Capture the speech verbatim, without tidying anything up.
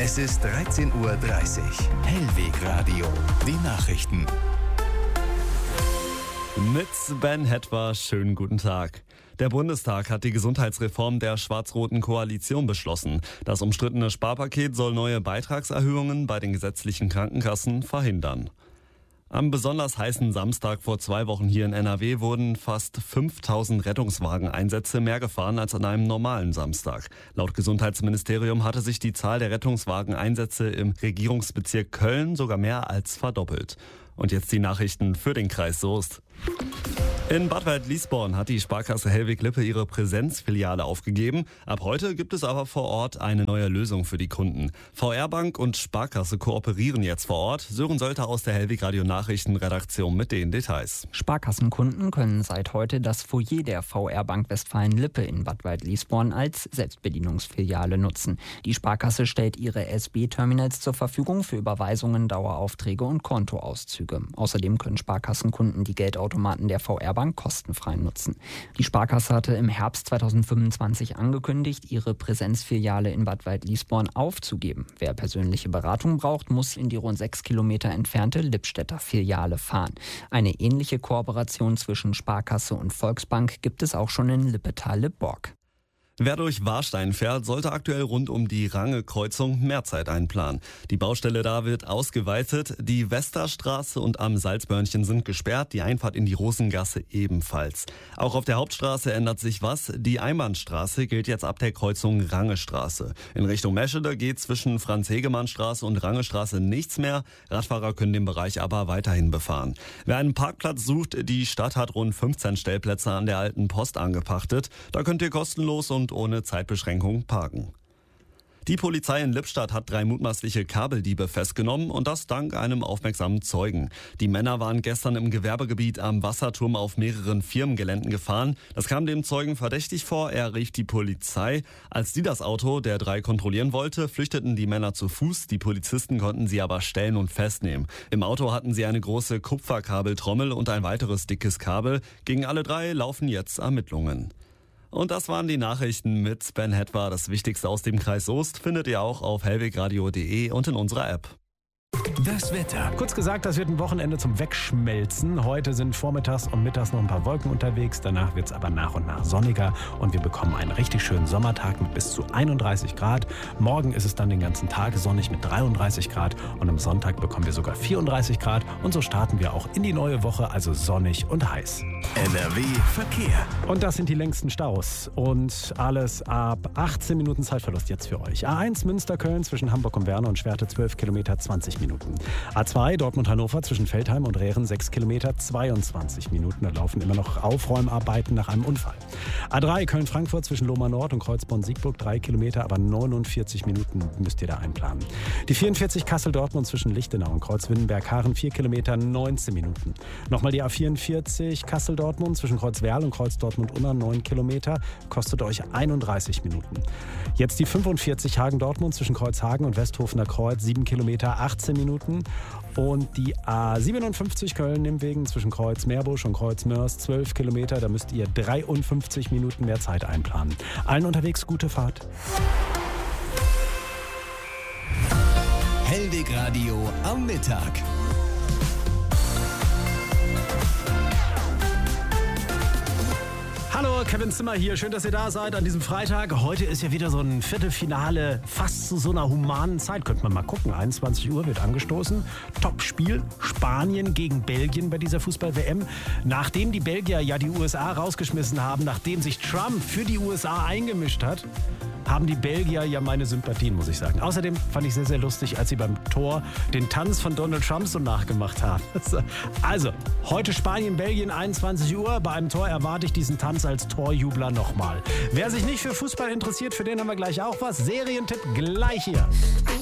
Es ist dreizehn Uhr dreißig. Hellweg Radio. Die Nachrichten. Mit Ben Hetwer, schönen guten Tag. Der Bundestag hat die Gesundheitsreform der schwarz-roten Koalition beschlossen. Das umstrittene Sparpaket soll neue Beitragserhöhungen bei den gesetzlichen Krankenkassen verhindern. Am besonders heißen Samstag vor zwei Wochen hier in N R W wurden fast fünftausend Rettungswageneinsätze mehr gefahren als an einem normalen Samstag. Laut Gesundheitsministerium hatte sich die Zahl der Rettungswageneinsätze im Regierungsbezirk Köln sogar mehr als verdoppelt. Und jetzt die Nachrichten für den Kreis Soest. In Bad Waldliesborn hat die Sparkasse Hellweg-Lippe ihre Präsenzfiliale aufgegeben. Ab heute gibt es aber vor Ort eine neue Lösung für die Kunden. V R-Bank und Sparkasse kooperieren jetzt vor Ort. Sören Sölter aus der Hellweg-Radio-Nachrichtenredaktion mit den Details. Sparkassenkunden können seit heute das Foyer der V R-Bank Westfalen-Lippe in Bad Waldliesborn als Selbstbedienungsfiliale nutzen. Die Sparkasse stellt ihre S B-Terminals zur Verfügung für Überweisungen, Daueraufträge und Kontoauszüge. Außerdem können Sparkassenkunden die Geldautomaten der V R-Bank kostenfrei nutzen. Die Sparkasse hatte im Herbst zweitausendfünfundzwanzig angekündigt, ihre Präsenzfiliale in Bad Waldliesborn aufzugeben. Wer persönliche Beratung braucht, muss in die rund sechs Kilometer entfernte Lippstädter Filiale fahren. Eine ähnliche Kooperation zwischen Sparkasse und Volksbank gibt es auch schon in Lippetal-Lippborg. Wer durch Warstein fährt, sollte aktuell rund um die Range-Kreuzung mehr Zeit einplanen. Die Baustelle da wird ausgeweitet, die Westerstraße und am Salzbörnchen sind gesperrt, die Einfahrt in die Rosengasse ebenfalls. Auch auf der Hauptstraße ändert sich was. Die Einbahnstraße gilt jetzt ab der Kreuzung Rangestraße. In Richtung Meschede geht zwischen Franz-Hegemann-Straße und Rangestraße nichts mehr. Radfahrer können den Bereich aber weiterhin befahren. Wer einen Parkplatz sucht, die Stadt hat rund fünfzehn Stellplätze an der alten Post angepachtet. Da könnt ihr kostenlos und und ohne Zeitbeschränkung parken. Die Polizei in Lippstadt hat drei mutmaßliche Kabeldiebe festgenommen und das dank einem aufmerksamen Zeugen. Die Männer waren gestern im Gewerbegebiet am Wasserturm auf mehreren Firmengeländen gefahren. Das kam dem Zeugen verdächtig vor. Er rief die Polizei. Als die das Auto der drei kontrollieren wollte, flüchteten die Männer zu Fuß. Die Polizisten konnten sie aber stellen und festnehmen. Im Auto hatten sie eine große Kupferkabeltrommel und ein weiteres dickes Kabel. Gegen alle drei laufen jetzt Ermittlungen. Und das waren die Nachrichten mit Ben Hetwer. Das Wichtigste aus dem Kreis Soest findet ihr auch auf hellwegradio punkt de und in unserer App. Das Wetter. Kurz gesagt, das wird ein Wochenende zum Wegschmelzen. Heute sind vormittags und mittags noch ein paar Wolken unterwegs. Danach wird es aber nach und nach sonniger und wir bekommen einen richtig schönen Sommertag mit bis zu einunddreißig Grad. Morgen ist es dann den ganzen Tag sonnig mit dreiunddreißig Grad und am Sonntag bekommen wir sogar vierunddreißig Grad. Und so starten wir auch in die neue Woche, also sonnig und heiß. N R W Verkehr. Und das sind die längsten Staus. Und alles ab achtzehn Minuten Zeitverlust jetzt für euch. A eins Münster-Köln zwischen Hamburg und Werne und Schwerte zwölf Kilometer, zwanzig Minuten. A zwei Dortmund-Hannover zwischen Feldheim und Rehren sechs Kilometer, zweiundzwanzig Minuten. Da laufen immer noch Aufräumarbeiten nach einem Unfall. A drei Köln-Frankfurt zwischen Lohmar Nord und Kreuzborn-Siegburg drei Kilometer, aber neunundvierzig Minuten müsst ihr da einplanen. Die vierundvierzig Kassel-Dortmund zwischen Lichtenau und Kreuzwindenberg-Haaren vier Kilometer, neunzehn Minuten. Nochmal die A vierundvierzig Kassel-Dortmund zwischen Kreuzwerl und Kreuz-Dortmund-Unna neun Kilometer, kostet euch einunddreißig Minuten. Jetzt die fünfundvierzig Hagen-Dortmund zwischen Kreuzhagen und Westhofener Kreuz sieben Kilometer, achtzehn Minuten. Und die A siebenundfünfzig Köln-Nimwegen zwischen Kreuz-Meerbusch und Kreuz-Mörs zwölf Kilometer, da müsst ihr dreiundfünfzig Minuten mehr Zeit einplanen. Allen unterwegs gute Fahrt. Hellweg Radio am Mittag. Hallo, Kevin Zimmer hier. Schön, dass ihr da seid an diesem Freitag. Heute ist ja wieder so ein Viertelfinale, fast zu so einer humanen Zeit. Könnte man mal gucken. einundzwanzig Uhr wird angestoßen. Top-Spiel. Spanien gegen Belgien bei dieser Fußball-W M. Nachdem die Belgier ja die U S A rausgeschmissen haben, nachdem sich Trump für die U S A eingemischt hat, haben die Belgier ja meine Sympathien, muss ich sagen. Außerdem fand ich sehr, sehr lustig, als sie beim Tor den Tanz von Donald Trump so nachgemacht haben. Also, heute Spanien, Belgien, einundzwanzig Uhr. Bei einem Tor erwarte ich diesen Tanz als Torjubler nochmal. Wer sich nicht für Fußball interessiert, für den haben wir gleich auch was. Serientipp gleich hier.